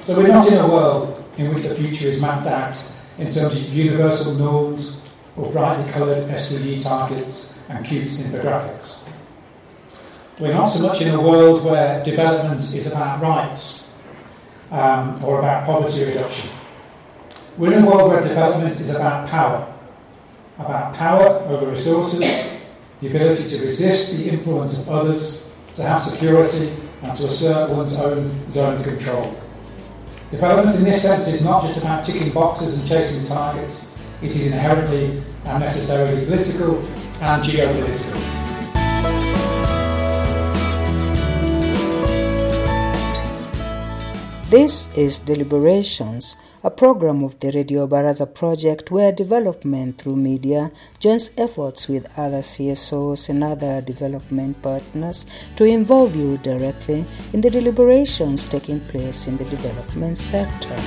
So we're not in a world in which the future is mapped out in terms of universal norms or brightly coloured SDG targets and cute infographics. We're not so much in a world where development is about rights or about poverty reduction. We're in a world where development is about power over resources, the ability to resist the influence of others, to have security, and to assert one's own zone of control. Development in this sense is not just about ticking boxes and chasing targets. It is inherently and necessarily political and geopolitical. This is Deliberations, a program of the Radio Baraza project where development through media joins efforts with other CSOs and other development partners to involve you directly in the deliberations taking place in the development sector.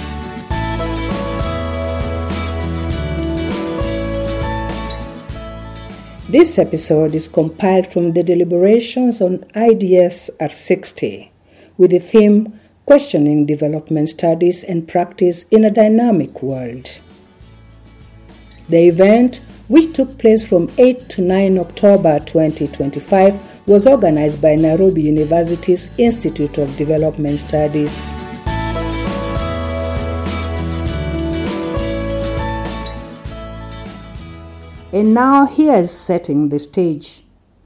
This episode is compiled from the deliberations on IDS at 60 with the theme Questioning Development Studies and Practice in a Dynamic World. The event, which took place from 8 to 9 October 2025, was organized by Nairobi University's Institute of Development Studies. And now here is setting the stage.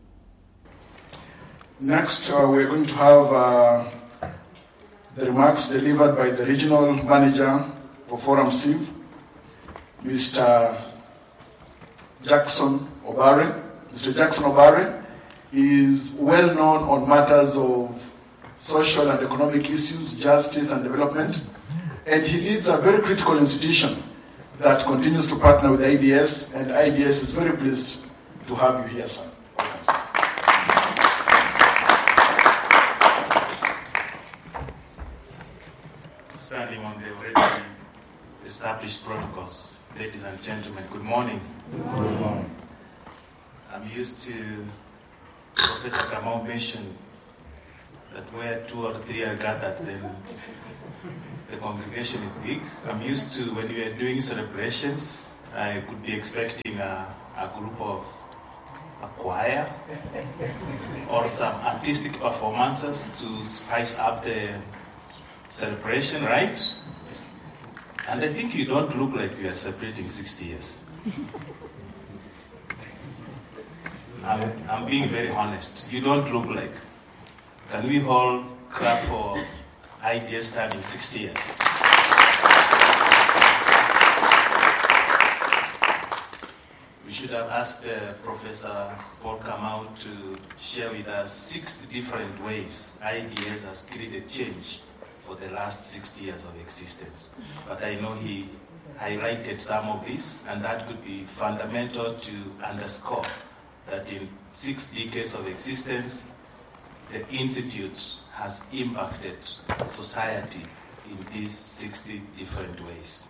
Next, we're going to have the remarks delivered by the regional manager for Forum CIV, Mr. Jackson Obare. Mr. Jackson Obare is well known on matters of social and economic issues, justice and development, and he leads a very critical institution that continues to partner with IDS, and IDS is very pleased to have you here, sir. Standing on the already established protocols, ladies and gentlemen, good morning. Good morning. I'm used to Professor Kamau mention that where 2 or 3 are gathered, then the congregation is big. I'm used to when we are doing celebrations, I could be expecting a group of a choir or some artistic performances to spice up the celebration, right? And I think you don't look like you are celebrating 60 years. I'm being very honest. You don't look like. Can we all clap for IDS turning 60 years? We should have asked Professor Paul Kamau to share with us 60 different ways IDS has created change for the last 60 years of existence. But I know he highlighted some of these, and that could be fundamental to underscore that in 6 decades of existence, the Institute has impacted society in these 60 different ways.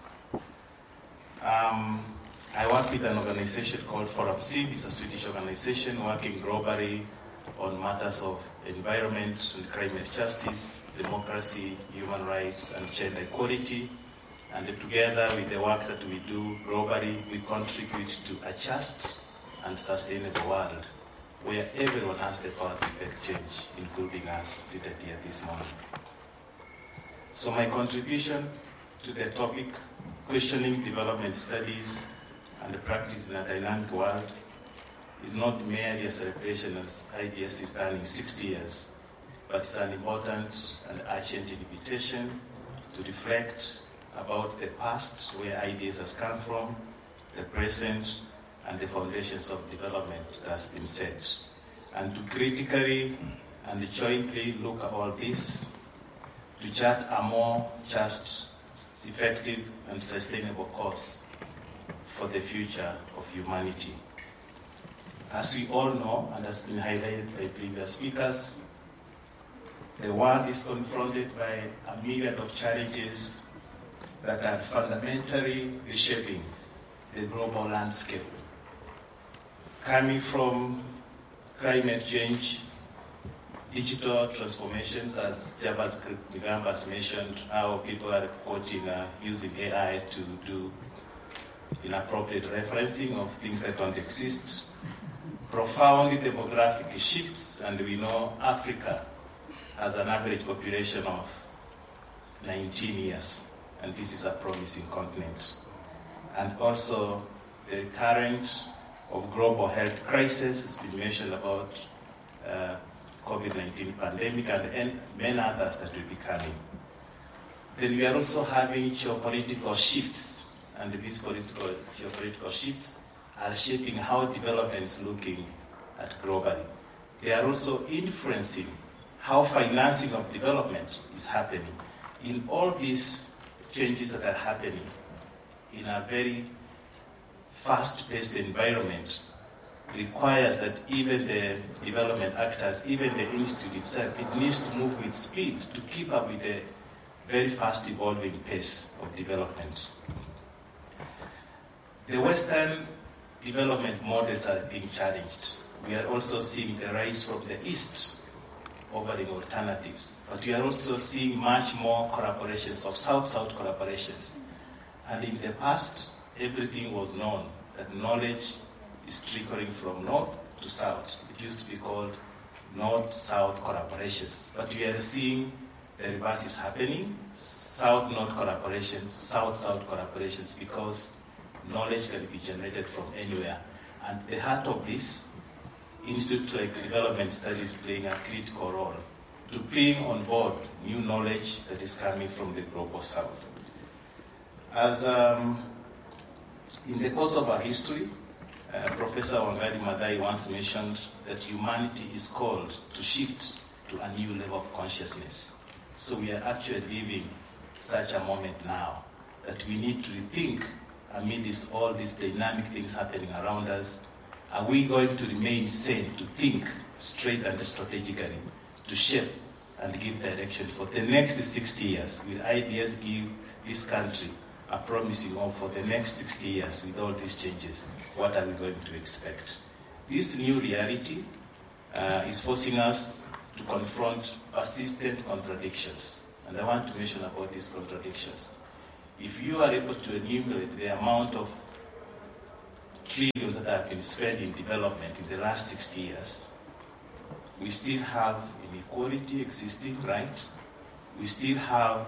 I work with an organization called Forum CIV. It's a Swedish organization working globally on matters of environment and climate justice, democracy, human rights, and gender equality. And together with the work that we do globally, we contribute to a just and sustainable world where everyone has the power to effect change, including us seated here this morning. So my contribution to the topic, questioning development studies and the practice in a dynamic world, is not merely a celebration as IDS is turning 60 years, but it's an important and urgent invitation to reflect about the past, where IDS has come from, the present, and the foundations of development that has been set, and to critically and jointly look at all this to chart a more just, effective, and sustainable course for the future of humanity. As we all know, and has been highlighted by previous speakers, the world is confronted by a myriad of challenges that are fundamentally reshaping the global landscape. Coming from climate change, digital transformations, as Jabaz Migambas mentioned, how people are quoting using AI to do inappropriate referencing of things that don't exist. Profound demographic shifts, and we know Africa has an average population of 19 years, and this is a promising continent. And also the current of global health crisis has been mentioned about COVID-19 pandemic and many others that will be coming. Then we are also having geopolitical shifts, and these geopolitical shifts are shaping how development is looking at globally. They are also influencing how financing of development is happening. In all these changes that are happening in a very fast-paced environment, requires that even the development actors, even the institute itself, it needs to move with speed to keep up with the very fast evolving pace of development. The Western development models are being challenged. We are also seeing the rise from the East offering alternatives, but we are also seeing much more collaborations of South-South collaborations. And in the past, everything was known that knowledge is trickling from north to south. It used to be called North-South collaborations. But we are seeing the reverse is happening, South-North collaborations, South-South collaborations, because knowledge can be generated from anywhere. And the heart of this, Institute like Development Studies playing a critical role to bring on board new knowledge that is coming from the global south. As in the course of our history, Professor Wangari Maathai once mentioned that humanity is called to shift to a new level of consciousness. So we are actually living such a moment now that we need to rethink amidst all these dynamic things happening around us. Are we going to remain sane, to think straight and strategically, to shape and give direction for the next 60 years? Will ideas give this country a promising hope for the next 60 years with all these changes? What are we going to expect? This new reality is forcing us to confront persistent contradictions. And I want to mention about these contradictions. If you are able to enumerate the amount of trillions that have been spent in development in the last 60 years, we still have inequality existing, right? We still have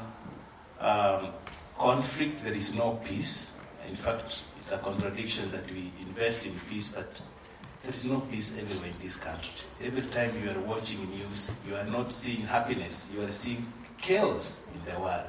conflict, there is no peace. In fact, it's a contradiction that we invest in peace, but there is no peace everywhere in this country. Every time you are watching news, you are not seeing happiness, you are seeing chaos in the world.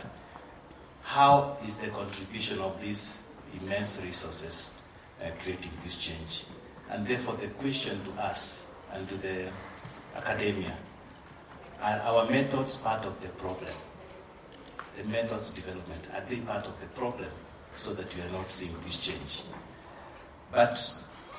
How is the contribution of these immense resources creating this change? And therefore the question to us and to the academia, are our methods part of the problem? The methods of development, are they part of the problem so that we are not seeing this change? But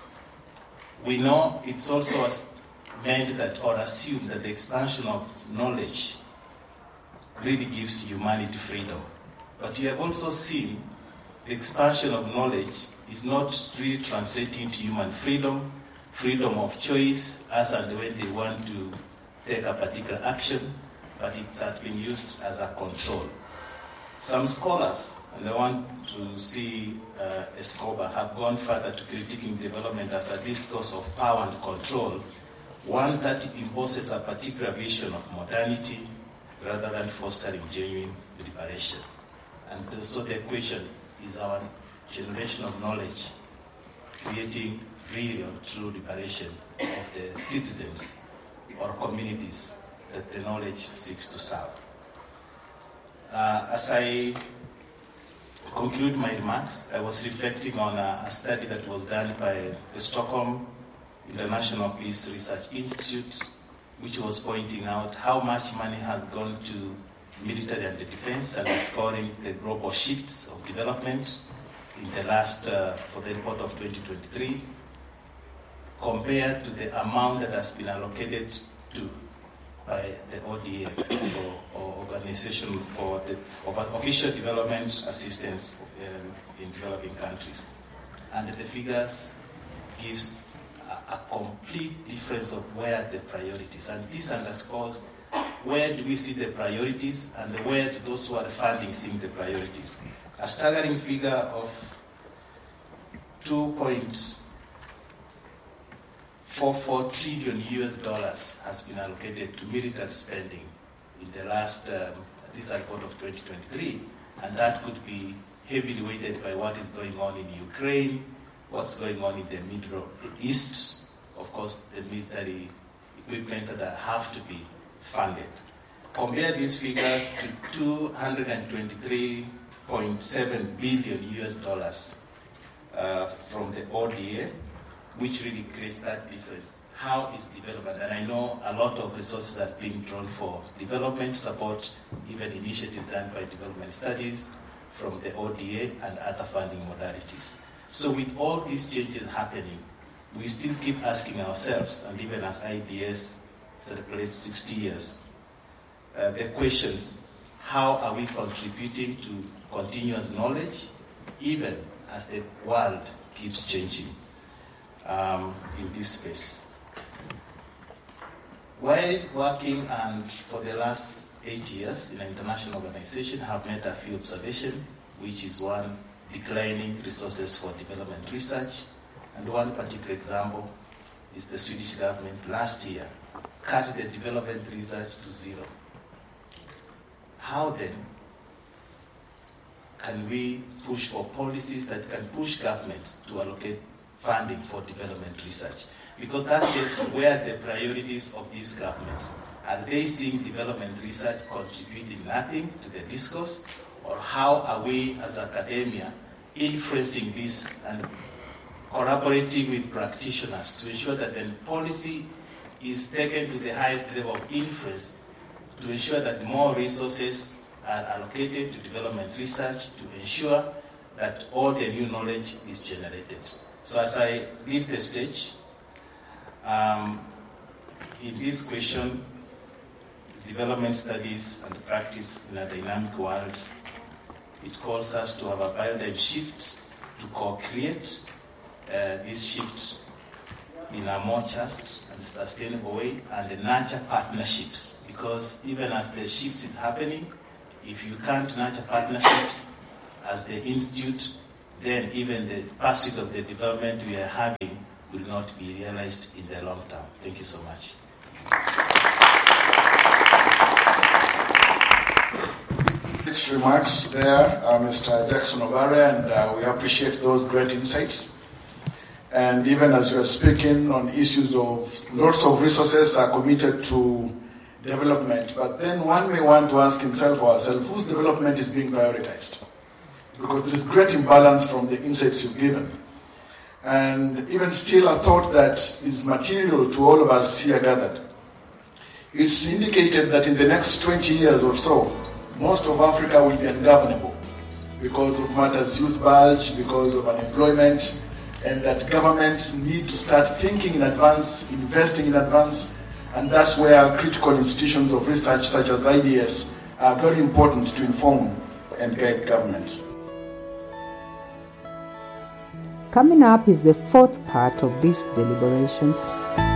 we know it's also meant that or assumed that the expansion of knowledge really gives humanity freedom. But you have also seen the expansion of knowledge is not really translating to human freedom, freedom of choice, as and when they want to take a particular action, but it has been used as a control. Some scholars, and I want to see Escobar, have gone further to critiquing development as a discourse of power and control, one that imposes a particular vision of modernity rather than fostering genuine liberation. And so the question is our generation of knowledge creating real or true liberation of the citizens or communities that the knowledge seeks to serve. As I conclude my remarks, I was reflecting on a study that was done by the Stockholm International Peace Research Institute, which was pointing out how much money has gone to military and the defense, underscoring the global shifts of development in the last, for the report of 2023, compared to the amount that has been allocated to by the ODA for organization for the official development assistance in developing countries. And the figures gives a complete difference of where the priorities, and this underscores where do we see the priorities and where do those who are funding see the priorities. A staggering figure of $2.44 trillion has been allocated to military spending in the last, this report of 2023, and that could be heavily weighted by what is going on in Ukraine, what's going on in the Middle East, of course, the military equipment that have to be funded. Compare this figure to $223.7 billion from the ODA, which really creates that difference. How is development? And I know a lot of resources are being drawn for development support, even initiatives done by development studies from the ODA and other funding modalities. So with all these changes happening, we still keep asking ourselves, and even as IDS celebrates 60 years, the questions, how are we contributing to continuous knowledge, even as the world keeps changing in this space? While working and for the last 8 years in an international organization, I have made a few observations, which is one, declining resources for development research. And one particular example is the Swedish government last year cut the development research to zero. How then can we push for policies that can push governments to allocate funding for development research? Because that tells where the priorities of these governments. Are they seeing development research contributing nothing to the discourse? Or how are we as academia influencing this and collaborating with practitioners to ensure that then policy is taken to the highest level of influence to ensure that more resources are allocated to development research to ensure that all the new knowledge is generated. So as I leave the stage, in this question, development studies and practice in a dynamic world, it calls us to have a paradigm shift to co-create this shift in a more just and sustainable way and nurture partnerships. Because even as the shift is happening, if you can't nurture partnerships as the institute, then even the pursuit of the development we are having will not be realized in the long term. Thank you so much. Rich remarks there, Mr. Jackson Obaria, and we appreciate those great insights. And even as you are speaking on issues of lots of resources are committed to development, but then one may want to ask himself or herself, whose development is being prioritized? Because there is great imbalance from the insights you've given. And even still a thought that is material to all of us here gathered. It's indicated that in the next 20 years or so, most of Africa will be ungovernable because of matters youth bulge, because of unemployment, and that governments need to start thinking in advance, investing in advance, and that's where critical institutions of research such as IDS are very important to inform and guide governments. Coming up is the fourth part of these deliberations.